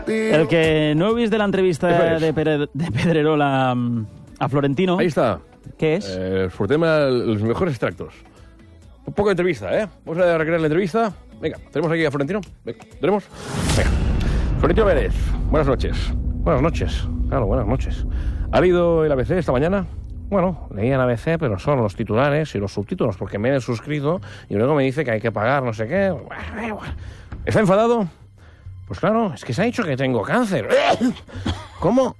El que no he vist de l'entrevista de Pedrerol a Florentino... Ahí está. ¿Qué es? Sorteem los mejores extractos. Un poco de entrevista, ¿eh? Vamos a recrear la entrevista. Venga, tenemos aquí a Florentino. Venga, ¿tenemos? Venga. Florentino Pérez, buenas noches. Buenas noches, claro, buenas noches. ¿Ha leído el ABC esta mañana? Bueno, leí el ABC, pero son los titulares y los subtítulos, porque me he suscrito y luego me dice que hay que pagar no sé qué. ¿Está enfadado? Pues claro, es que se ha dicho que tengo cáncer. ¿Cómo?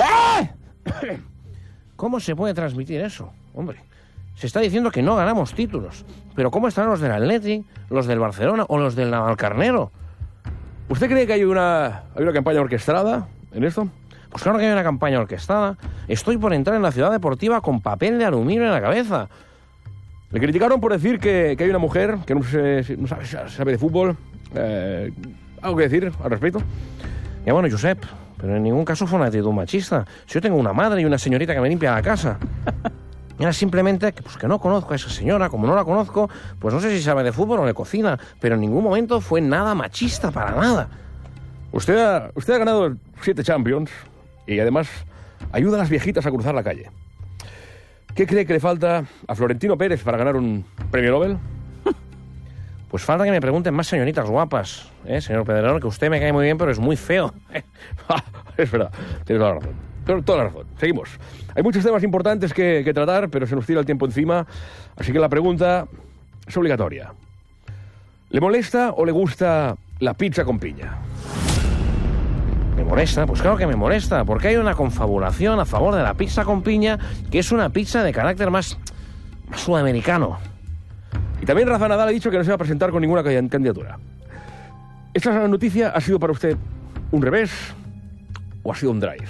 ¿Cómo se puede transmitir eso? Hombre, se está diciendo que no ganamos títulos. Pero ¿cómo están los del Atleti, los del Barcelona o los del Navalcarnero? ¿Usted cree que hay una campaña orquestada en esto? Pues claro que hay una campaña orquestada. Estoy por entrar en la ciudad deportiva con papel de aluminio en la cabeza. Le criticaron por decir que hay una mujer que no sabe de fútbol. ¿Algo que decir al respecto? Ya bueno, Josep, pero en ningún caso fue una actitud machista. Si yo tengo una madre y una señorita que me limpia la casa. Era simplemente que no conozco a esa señora. Como no la conozco, pues no sé si sabe de fútbol o de cocina. Pero en ningún momento fue nada machista, para nada. Usted ha ganado 7 Champions y además ayuda a las viejitas a cruzar la calle. ¿Qué cree que le falta a Florentino Pérez para ganar un premio Nobel? Pues falta que me pregunten más señoritas guapas, señor Pedrerol, que usted me cae muy bien, pero es muy feo. Es verdad, tiene toda la razón. Toda la razón. Seguimos. Hay muchos temas importantes que tratar, pero se nos tira el tiempo encima, así que la pregunta es obligatoria. ¿Le molesta o le gusta la pizza con piña? ¿Me molesta? Pues claro que me molesta, porque hay una confabulación a favor de la pizza con piña, que es una pizza de carácter más sudamericano. Y también Rafa Nadal ha dicho que no se va a presentar con ninguna candidatura. ¿Esta noticia ha sido para usted un revés o ha sido un drive?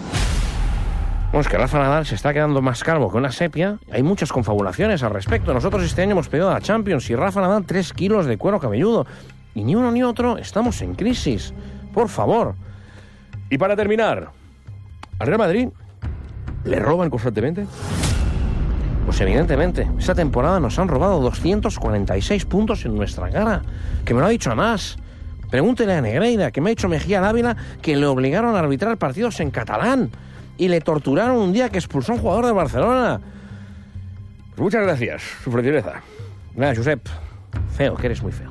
Bueno, es que Rafa Nadal se está quedando más calvo que una sepia. Hay muchas confabulaciones al respecto. Nosotros este año hemos pedido a la Champions y Rafa Nadal 3 kilos de cuero cabelludo. Y ni uno ni otro estamos en crisis. Por favor. Y para terminar, ¿al Real Madrid le roban constantemente? Pues evidentemente, esta temporada nos han robado 246 puntos en nuestra cara. Que me lo ha dicho Anás. Pregúntele a Negreira, que me ha dicho Mejía Dávila, que le obligaron a arbitrar partidos en catalán. Y le torturaron un día que expulsó a un jugador de Barcelona. Pues muchas gracias, su gentileza. Nada, Josep, feo, que eres muy feo.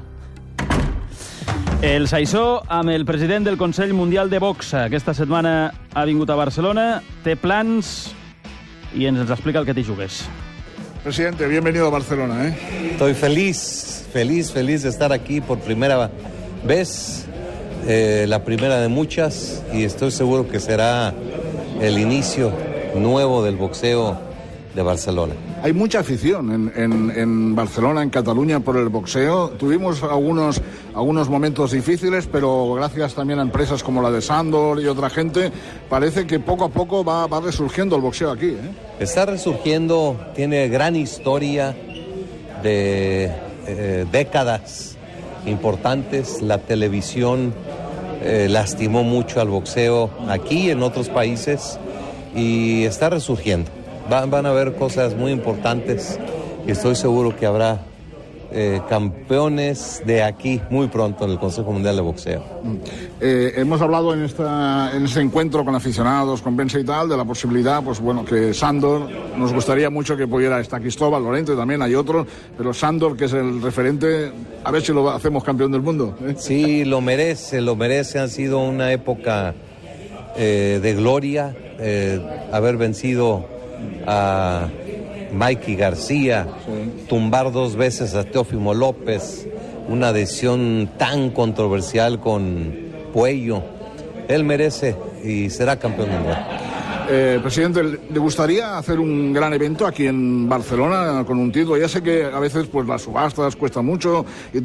El Saissó amb el president del Consell Mundial de Boxa. Aquesta setmana ha vingut a Barcelona, té plans i ens explica el que t'hi jugues. Presidente, bienvenido a Barcelona, Estoy feliz de estar aquí por primera vez, la primera de muchas, y estoy seguro que será el inicio nuevo del boxeo de Barcelona. Hay mucha afición en Barcelona, en Cataluña, por el boxeo. Tuvimos algunos momentos difíciles, pero gracias también a empresas como la de Sandor y otra gente, parece que poco a poco va resurgiendo el boxeo aquí, Está resurgiendo, tiene gran historia de décadas importantes. La televisión lastimó mucho al boxeo aquí y en otros países, y está resurgiendo. Van a haber cosas muy importantes y estoy seguro que habrá campeones de aquí muy pronto en el Consejo Mundial de Boxeo. Hemos hablado en ese encuentro con aficionados, con prensa y tal, de la posibilidad, pues bueno, que Sandor, nos gustaría mucho que pudiera estar Cristóbal, Lorente, también hay otros, pero Sandor, que es el referente, a ver si lo hacemos campeón del mundo. Sí, lo merece, ha sido una época de gloria, haber vencido a Mikey García, tumbar 2 veces a Teófimo López, una decisión tan controversial con Puello. Él merece y será campeón mundial. Presidente, ¿le gustaría hacer un gran evento aquí en Barcelona con un título? Ya sé que a veces pues las subastas cuestan mucho y